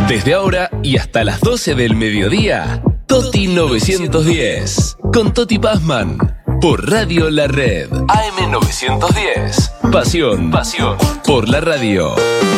Desde ahora y hasta las 12 del mediodía, Toti 910, con Toti Pazman, por Radio La Red, AM 910, pasión por la radio.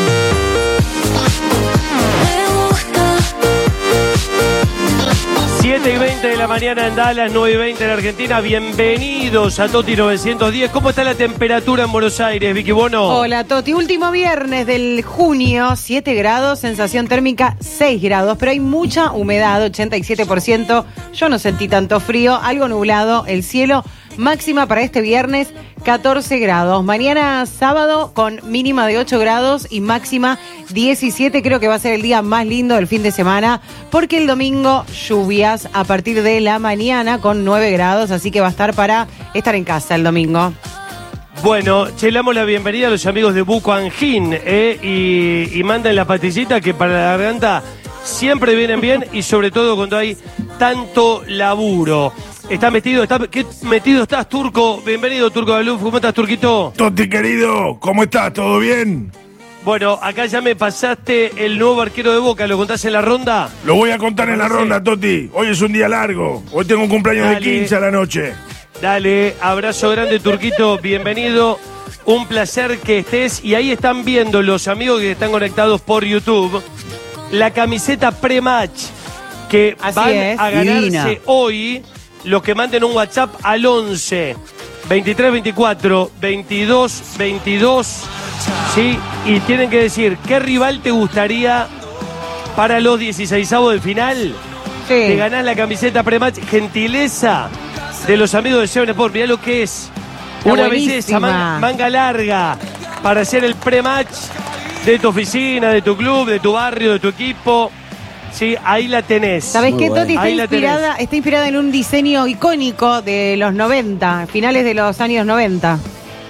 7:20 de la mañana en Dallas, 9:20 en Argentina. Bienvenidos a Toti 910. ¿Cómo está la temperatura en Buenos Aires, Vicky Bono? Hola, Toti. Último viernes del junio, 7 grados, sensación térmica 6 grados, pero hay mucha humedad, 87%. Yo no sentí tanto frío, algo nublado el cielo. Máxima para este viernes, 14 grados. Mañana sábado con mínima de 8 grados y máxima 17. Creo que va a ser el día más lindo del fin de semana, porque el domingo lluvias a partir de la mañana con 9 grados, así que va a estar para estar en casa el domingo. Bueno, le damos la bienvenida a los amigos de Buco Anjin, y mandan la pastillita que para la garganta siempre vienen bien, y sobre todo cuando hay tanto laburo. ¿Estás metido? ¿Qué metido estás, Turco? Bienvenido, Turco de Luz. ¿Cómo estás, Turquito? Toti, querido, ¿cómo estás? ¿Todo bien? Bueno, acá ya me pasaste el nuevo arquero de Boca. ¿Lo contás en la ronda? Lo voy a contar en la ronda, Toti. Hoy es un día largo. Hoy tengo un cumpleaños de 15 a la noche. Dale, abrazo grande, Turquito. Bienvenido. Un placer que estés. Y ahí están viendo los amigos que están conectados por YouTube la camiseta pre-match que van a ganarse divina hoy. Los que manden un WhatsApp al 11 23 24 22 22, ¿sí? Y tienen que decir, ¿qué rival te gustaría para los 16avos de final? Sí. Te ganás la camiseta pre-match. Gentileza de los amigos de Seven Sport. Mirá lo que es. Está una buenísima. belleza, manga larga, para hacer el pre-match de tu oficina, de tu club, de tu barrio, de tu equipo. Sí, ahí la tenés. ¿Sabés qué, Toti? Ahí Está inspirada en un diseño icónico de los 90, finales de los años 90.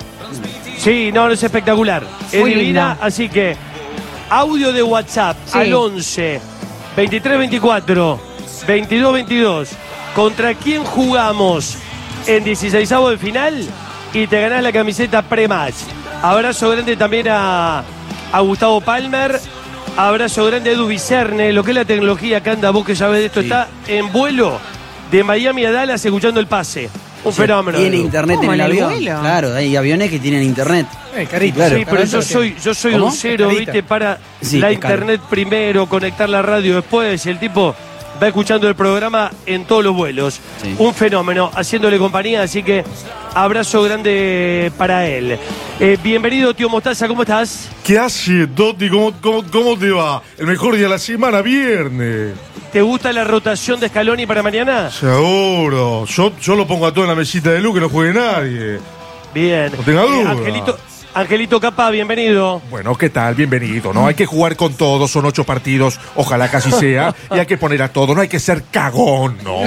Sí, no, es espectacular. Es muy divina, linda. así que audio de WhatsApp al 11 23 24 22 22. ¿Contra quién jugamos en 16avos de final? Y te ganás la camiseta pre-match. Abrazo grande también a Gustavo Palmer. Abrazo grande a Edu Vicerne. Lo que es la tecnología que anda, vos que sabés de esto, está en vuelo de Miami a Dallas escuchando el pase. Un fenómeno. Tiene internet en el avión. vuelo? Claro, hay aviones que tienen internet. Carito. Claro. Sí, pero yo soy un cero, Carita. ¿viste? Para Sí, la es caro. internet primero, conectar la radio después. Y el tipo va escuchando el programa en todos los vuelos. Sí. Un fenómeno, haciéndole compañía, así que abrazo grande para él. Bienvenido, tío Mostaza, ¿cómo estás? ¿Qué hace, Toti? ¿Cómo te va? El mejor día de la semana, viernes. ¿Te gusta la rotación de Scaloni para mañana? Seguro. Yo lo pongo a todo en la mesita de luz, que no juegue nadie. Bien. No tenga duda. Angelito Capa, bienvenido. Bueno, ¿qué tal? Bienvenido, ¿no? Hay que jugar con todos, son 8 partidos, ojalá casi sea, y hay que poner a todos, no hay que ser cagón, ¿no?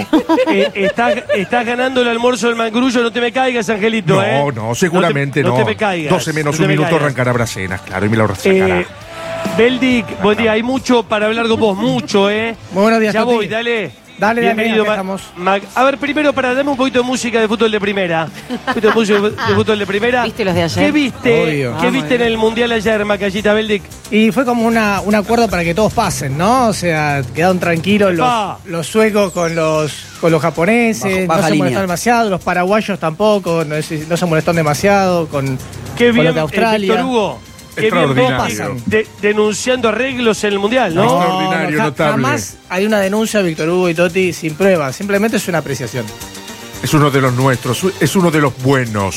Estás ganando el almuerzo del mangrullo, no te me caigas, Angelito, No, seguramente no. No te me caigas. 12 menos no te un me minuto caigas. arrancará Bracenas, claro, y me lo sacará. Beldic, buen día, hay mucho para hablar con vos, mucho, Muy buenos días, Ya Toti. voy, dale. Dale, Bienvenido, acá estamos. A ver, primero, dame un poquito de música de fútbol de primera. Un poquito de música de fútbol de primera. ¿Viste los de ayer? ¿Qué viste? Obvio. ¿Qué viste en el Mundial ayer, Macallita Beldic? Y fue como un acuerdo para que todos pasen, ¿no? O sea, quedaron tranquilos Epa. los suecos con los japoneses, Baja no se línea. molestaron demasiado, los paraguayos tampoco, no se molestaron demasiado con Qué los bien, de Australia. Víctor Hugo. Qué bien Extraordinario. denunciando arreglos en el Mundial, ¿no? Extraordinario, notable. Jamás hay una denuncia de Víctor Hugo y Toti sin pruebas, simplemente es una apreciación. Es uno de los nuestros, es uno de los buenos.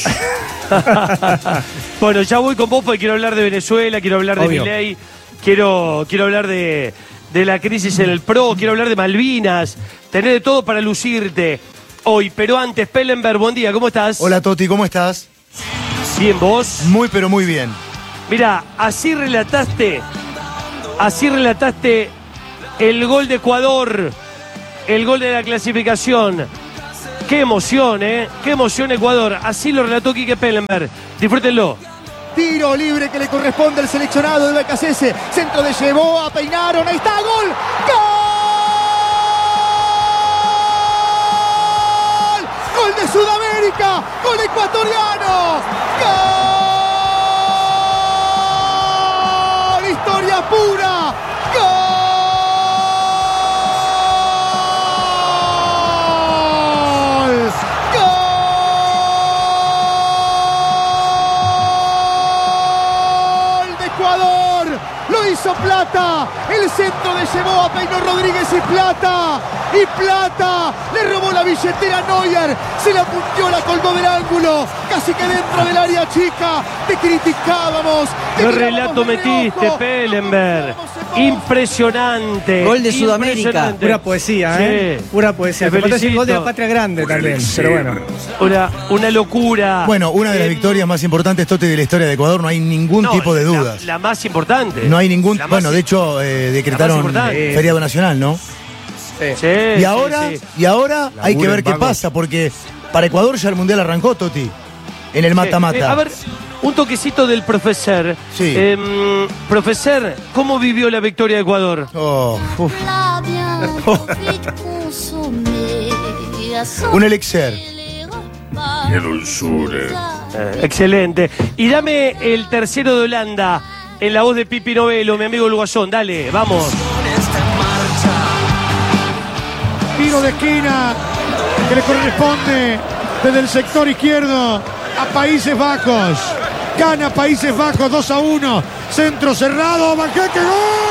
Bueno, ya voy con vos porque quiero hablar de Venezuela, quiero hablar de Obvio. Milei, quiero hablar de la crisis en el PRO, quiero hablar de Malvinas, tener de todo para lucirte hoy. Pero antes, Pellenberg, buen día, ¿cómo estás? Hola Toti, ¿cómo estás? Bien, ¿vos? Muy pero muy bien. Mirá, así relataste el gol de Ecuador, el gol de la clasificación. Qué emoción, ¿eh? Qué emoción Ecuador. Así lo relató Quique Pellenberg. Disfrútenlo. Tiro libre que le corresponde al seleccionado de BKC. Centro de Llevó, peinaron, ahí está, gol. ¡Gol! ¡Gol de Sudamérica! ¡Gol ecuatoriano! ¡Gol! ¡Historia pura! ¡Gol! Lo hizo Plata. El centro de llevó a Peino Rodríguez y Plata. Y Plata le robó la billetera a Neuer. Se la punteó, la colgó del ángulo. Casi que dentro del área chica. Te criticábamos. Qué relato metiste, Pellenberg. Impresionante. Gol de Sudamérica. Impresionante. Pura poesía, ¿eh? Sí. Pura poesía. Te Te falta el felicito. gol de la Patria Grande también, pero bueno. Una locura. Bueno, una de las victorias más importantes, Toti, de la historia de Ecuador, no hay ningún No, tipo de la- dudas. La más importante. No hay ningún. La más Bueno, de hecho, la decretaron más importante. feriado nacional, ¿no? Sí, Y ahora, sí. y ahora hay que ver qué vagos. pasa, porque para Ecuador ya el Mundial arrancó, Toti. En el mata-mata. A ver, un toquecito del profesor. Sí. Profesor, ¿cómo vivió la victoria de Ecuador? Oh, uf. Un elixir. Qué dulzura. Excelente. Y dame el tercero de Holanda en la voz de Pipi Novelo, mi amigo el Guasón. Dale, vamos. Tiro de esquina que le corresponde desde el sector izquierdo a Países Bajos. Gana Países Bajos 2-1. Centro cerrado. Banquete, gol.